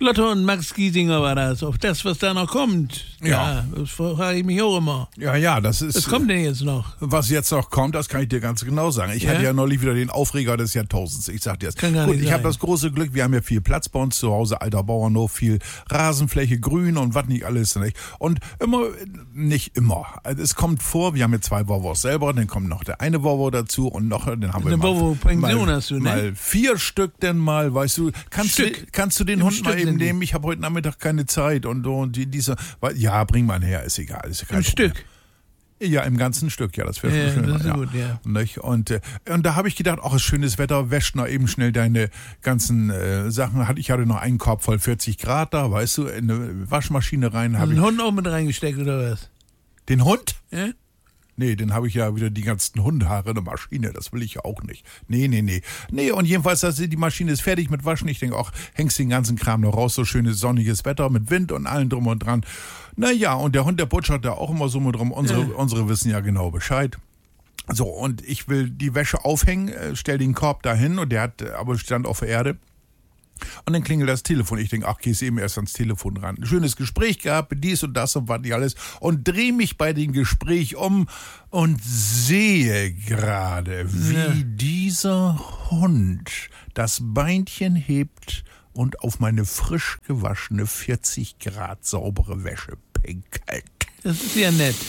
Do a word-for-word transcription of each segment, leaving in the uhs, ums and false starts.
Lotte und Max Giesinger war das, auf das, was da noch kommt. Ja. Ja, das frage ich mich auch immer. Ja, ja, das ist... Was kommt denn jetzt noch? Was jetzt noch kommt, das kann ich dir ganz genau sagen. Ich Ja? hatte ja neulich wieder den Aufreger des Jahrtausends. Ich sag dir das. Kann gar Gut, nicht ich habe sein. das große Glück, wir haben ja viel Platz bei uns zu Hause, alter Bauernhof, viel Rasenfläche, Grün und was nicht alles. Nicht? Und immer, nicht immer. Also es kommt vor, wir haben jetzt zwei Volvos selber, dann kommt noch der eine Volvo dazu und noch, dann haben wir Eine mal, Volvo-Pension mal, hast du, ne? mal vier Stück denn mal, weißt du. Kannst, du, Stück. kannst du den Im Hund Stück mal eben sind die. nehmen? Ich habe heute Nachmittag keine Zeit und, und die, diese, ja, bring mal her, ist egal. Ist kein Im Problem. Stück. Ja, im ganzen Stück, ja, das wäre Ja, schon schön. das ist gut, ja. Nicht? Und, äh, und da habe ich gedacht, ach, ist schönes Wetter, wäscht noch eben schnell deine ganzen äh, Sachen. Ich hatte noch einen Korb voll vierzig Grad da, weißt du, in eine Waschmaschine rein. Hast Hab du ich einen Hund auch mit reingesteckt oder was? den Hund? Ja? Nee, den habe ich ja wieder die ganzen Hundehaare in der Maschine, das will ich ja auch nicht. Nee, nee, nee. Nee, und jedenfalls, das, die Maschine ist fertig mit Waschen. Ich denke auch, hängst den ganzen Kram noch raus, so schönes sonniges Wetter mit Wind und allem drum und dran. Naja, und der Hund, der butschert da auch immer so mit drum. Unsere, Ja. unsere wissen ja genau Bescheid. So, und ich will die Wäsche aufhängen, äh, stell den Korb dahin und der hat, äh, aber stand auf der Erde. Und dann klingelt das Telefon. Ich denke, ach, gehst eben erst ans Telefon ran. Ein schönes Gespräch gehabt, dies und das und was nicht alles. Und drehe mich bei dem Gespräch um und sehe gerade, wie Ja. dieser Hund das Beinchen hebt und auf meine frisch gewaschene vierzig Grad saubere Wäsche pinkelt. Das ist ja nett.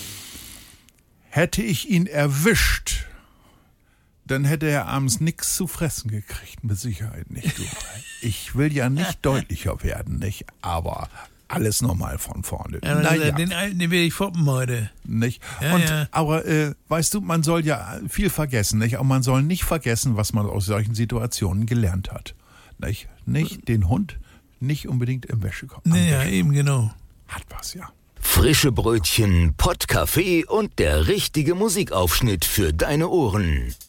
Hätte ich ihn erwischt, dann hätte er abends nichts zu fressen gekriegt, mit Sicherheit nicht. Du. Ich will ja nicht deutlicher werden, nicht? Aber alles normal von vorne. Ja, naja, Den alten, den will ich foppen heute. nicht? Ja, Und, ja. Aber äh, weißt du, man soll ja viel vergessen, nicht? Aber man soll nicht vergessen, was man aus solchen Situationen gelernt hat. Nicht, nicht den Hund nicht unbedingt im Wäschekorb. am Naja, Wäschekorb. eben genau. Hat was, ja. Frische Brötchen, Pottkaffee und der richtige Musikaufschnitt für deine Ohren.